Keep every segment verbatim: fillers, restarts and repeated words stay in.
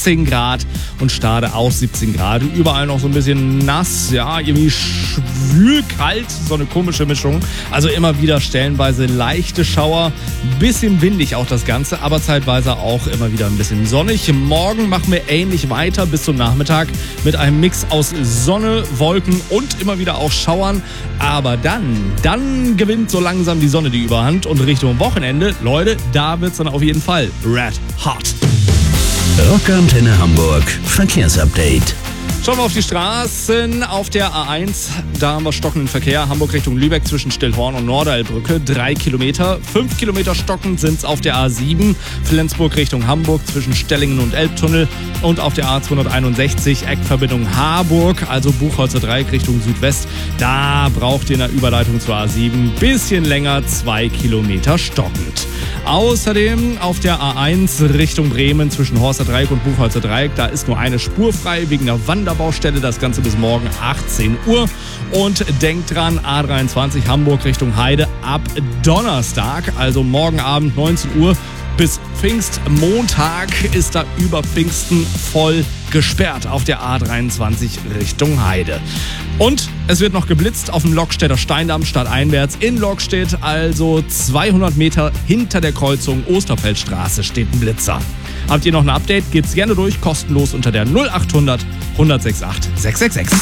achtzehn Grad und Stade auch siebzehn Grad. Überall noch so ein bisschen nass, ja, irgendwie schwülkalt, so eine komische Mischung. Also immer wieder stellenweise leichte Schauer, bisschen windig auch das Ganze, aber zeitweise auch immer wieder ein bisschen sonnig. Morgen machen wir ähnlich weiter bis zum Nachmittag mit einem Mix aus Sonne, Wolken und immer wieder auch Schauern. Aber dann, dann gewinnt so langsam die Sonne die Überhand und Richtung Wochenende, Leute, da wird's dann auf jeden Fall red hot. Rockantenne Hamburg Verkehrsupdate. Schauen wir auf die Straßen. Auf der A eins, da haben wir stockenden Verkehr. Hamburg Richtung Lübeck zwischen Stillhorn und Nordeilbrücke, drei Kilometer. Fünf Kilometer stockend sind es auf der A sieben, Flensburg Richtung Hamburg zwischen Stellingen und Elbtunnel. Und auf der A zweihunderteinundsechzig, Eckverbindung Harburg, also Buchholzer Dreieck Richtung Südwest. Da braucht ihr eine Überleitung zur A sieben. Bisschen länger, zwei Kilometer stockend. Außerdem auf der A eins Richtung Bremen zwischen Horster Dreieck und Buchholzer Dreieck. Da ist nur eine Spur frei wegen der Wanderbaustelle. Das Ganze bis morgen achtzehn Uhr. Und denkt dran, A dreiundzwanzig Hamburg Richtung Heide ab Donnerstag, also morgen Abend neunzehn Uhr. Bis Pfingstmontag ist da über Pfingsten voll gesperrt auf der A dreiundzwanzig Richtung Heide. Und es wird noch geblitzt auf dem Lokstädter Steindamm stadteinwärts in Lokstedt, also zweihundert Meter hinter der Kreuzung Osterfeldstraße steht ein Blitzer. Habt ihr noch ein Update? Geht's gerne durch, kostenlos unter der null achthundert, hundertsechsundachtzig, sechshundertsechsundsechzig.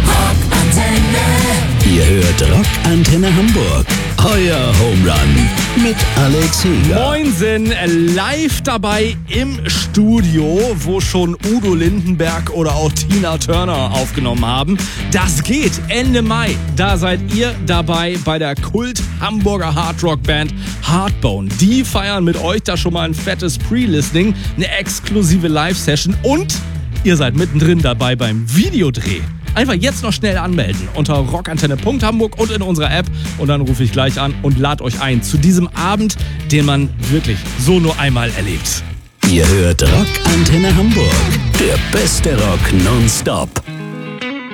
Ihr hört Rockantenne Hamburg. Euer Home Run mit Alex Heger. Moinsen, live dabei im Studio, wo schon Udo Lindenberg oder auch Tina Turner aufgenommen haben. Das geht Ende Mai. Da seid ihr dabei bei der Kult-Hamburger Hardrock-Band Hardbone. Die feiern mit euch da schon mal ein fettes Pre-Listening, eine exklusive Live-Session und ihr seid mittendrin dabei beim Videodreh. Einfach jetzt noch schnell anmelden unter rockantenne punkt hamburg und in unserer App und dann rufe ich gleich an und lade euch ein zu diesem Abend, den man wirklich so nur einmal erlebt. Ihr hört Rockantenne Hamburg, der beste Rock nonstop.